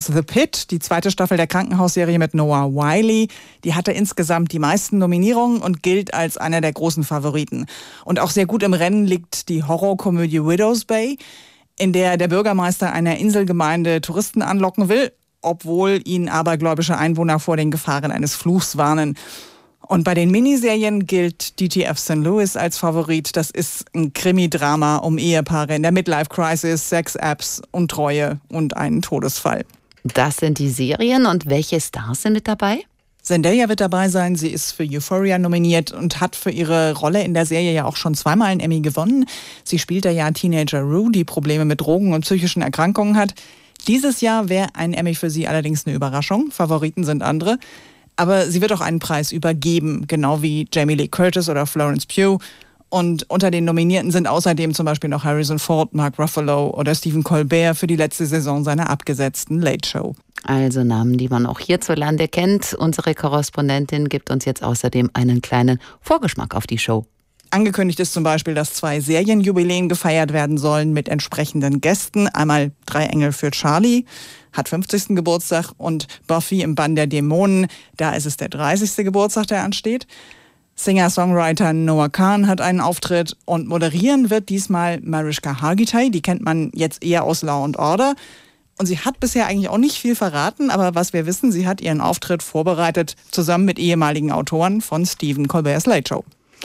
The Pit, die zweite Staffel der Krankenhausserie mit Noah Wyle. Die hatte insgesamt die meisten Nominierungen und gilt als einer der großen Favoriten. Und auch sehr gut im Rennen liegt die Horrorkomödie Widow's Bay, in der der Bürgermeister einer Inselgemeinde Touristen anlocken will, obwohl ihn abergläubische Einwohner vor den Gefahren eines Fluchs warnen. Und bei den Miniserien gilt DTF St. Louis als Favorit. Das ist ein Krimi-Drama um Ehepaare in der Midlife-Crisis, Sex-Apps, Untreue und einen Todesfall. Das sind die Serien. Und welche Stars sind mit dabei? Zendaya wird dabei sein. Sie ist für Euphoria nominiert und hat für ihre Rolle in der Serie ja auch schon zweimal einen Emmy gewonnen. Sie spielt da ja Teenager Rue, die Probleme mit Drogen und psychischen Erkrankungen hat. Dieses Jahr wäre ein Emmy für sie allerdings eine Überraschung. Favoriten sind andere. Aber sie wird auch einen Preis übergeben, genau wie Jamie Lee Curtis oder Florence Pugh. Und unter den Nominierten sind außerdem zum Beispiel noch Harrison Ford, Mark Ruffalo oder Stephen Colbert für die letzte Saison seiner abgesetzten Late Show. Also Namen, die man auch hierzulande kennt. Unsere Korrespondentin gibt uns jetzt außerdem einen kleinen Vorgeschmack auf die Show. Angekündigt ist zum Beispiel, dass 2 Serienjubiläen gefeiert werden sollen mit entsprechenden Gästen. Einmal 3 Engel für Charlie, hat 50. Geburtstag, und Buffy im Bann der Dämonen, da ist es der 30. Geburtstag, der ansteht. Singer-Songwriter Noah Kahan hat einen Auftritt und moderieren wird diesmal Mariska Hargitay. Die kennt man jetzt eher aus Law & Order. Und sie hat bisher eigentlich auch nicht viel verraten, aber was wir wissen, sie hat ihren Auftritt vorbereitet, zusammen mit ehemaligen Autoren von Stephen Colbert's Late Show.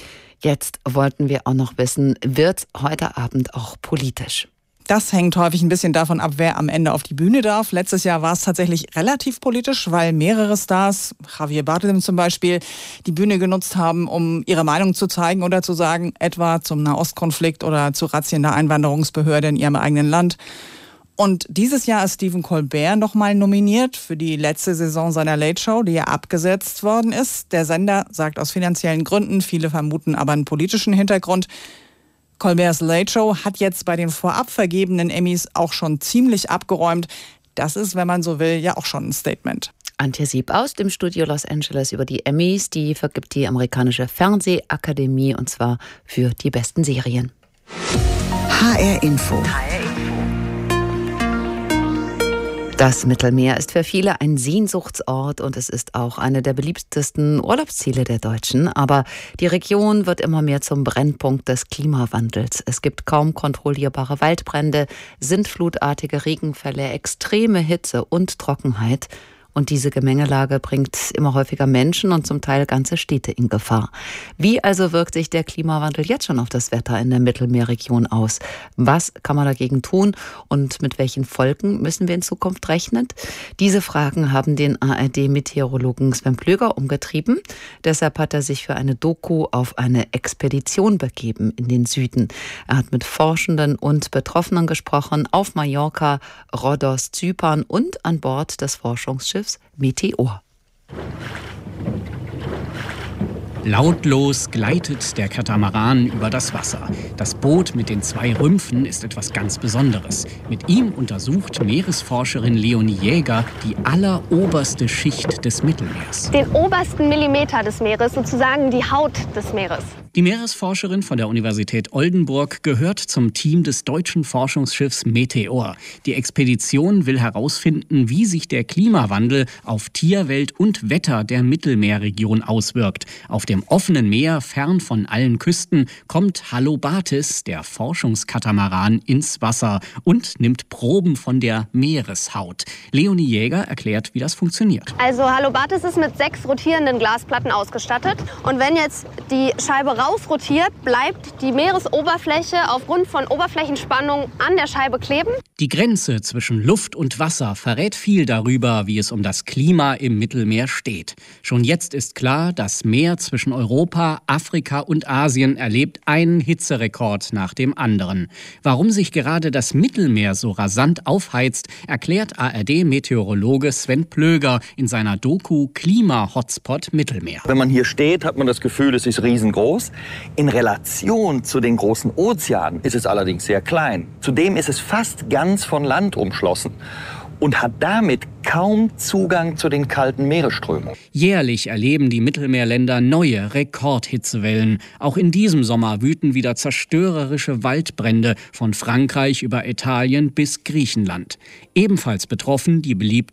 Jetzt wollten wir auch noch wissen, wird heute Abend auch politisch? Das hängt häufig ein bisschen davon ab, wer am Ende auf die Bühne darf. Letztes Jahr war es tatsächlich relativ politisch, weil mehrere Stars, Javier Bardem zum Beispiel, die Bühne genutzt haben, um ihre Meinung zu zeigen oder zu sagen, etwa zum Nahostkonflikt oder zu Razzien der Einwanderungsbehörde in ihrem eigenen Land. Und dieses Jahr ist Stephen Colbert nochmal nominiert für die letzte Saison seiner Late Show, die ja abgesetzt worden ist. Der Sender sagt aus finanziellen Gründen, viele vermuten aber einen politischen Hintergrund. Colbert's Late Show hat jetzt bei den vorab vergebenen Emmys auch schon ziemlich abgeräumt. Das ist, wenn man so will, ja auch schon ein Statement. Antje Sieb aus dem Studio Los Angeles über die Emmys. Die vergibt die amerikanische Fernsehakademie, und zwar für die besten Serien. HR Info. Das Mittelmeer ist für viele ein Sehnsuchtsort und es ist auch eine der beliebtesten Urlaubsziele der Deutschen. Aber die Region wird immer mehr zum Brennpunkt des Klimawandels. Es gibt kaum kontrollierbare Waldbrände, sintflutartige Regenfälle, extreme Hitze und Trockenheit. Und diese Gemengelage bringt immer häufiger Menschen und zum Teil ganze Städte in Gefahr. Wie also wirkt sich der Klimawandel jetzt schon auf das Wetter in der Mittelmeerregion aus? Was kann man dagegen tun und mit welchen Folgen müssen wir in Zukunft rechnen? Diese Fragen haben den ARD-Meteorologen Sven Plöger umgetrieben. Deshalb hat er sich für eine Doku auf eine Expedition begeben in den Süden. Er hat mit Forschenden und Betroffenen gesprochen auf Mallorca, Rhodos, Zypern und an Bord des Forschungsschiffs Meteor. Lautlos gleitet der Katamaran über das Wasser. Das Boot mit den 2 Rümpfen ist etwas ganz Besonderes. Mit ihm untersucht Meeresforscherin Leonie Jäger die alleroberste Schicht des Mittelmeers. Den obersten Millimeter des Meeres, sozusagen die Haut des Meeres. Die Meeresforscherin von der Universität Oldenburg gehört zum Team des deutschen Forschungsschiffs Meteor. Die Expedition will herausfinden, wie sich der Klimawandel auf Tierwelt und Wetter der Mittelmeerregion auswirkt. Auf dem offenen Meer, fern von allen Küsten, kommt Halobatis, der Forschungskatamaran, ins Wasser und nimmt Proben von der Meereshaut. Leonie Jäger erklärt, wie das funktioniert. Also Halobatis ist mit 6 rotierenden Glasplatten ausgestattet. Und wenn jetzt die Scheibe rausrotiert, bleibt die Meeresoberfläche aufgrund von Oberflächenspannung an der Scheibe kleben. Die Grenze zwischen Luft und Wasser verrät viel darüber, wie es um das Klima im Mittelmeer steht. Schon jetzt ist klar, das Meer zwischen Europa, Afrika und Asien erlebt einen Hitzerekord nach dem anderen. Warum sich gerade das Mittelmeer so rasant aufheizt, erklärt ARD-Meteorologe Sven Plöger in seiner Doku Klima-Hotspot Mittelmeer. Wenn man hier steht, hat man das Gefühl, es ist riesengroß. In Relation zu den großen Ozeanen ist es allerdings sehr klein. Zudem ist es fast ganz von Land umschlossen und hat damit kaum Zugang zu den kalten Meeresströmungen. Jährlich erleben die Mittelmeerländer neue Rekordhitzewellen. Auch in diesem Sommer wüten wieder zerstörerische Waldbrände von Frankreich über Italien bis Griechenland. Ebenfalls betroffen die beliebte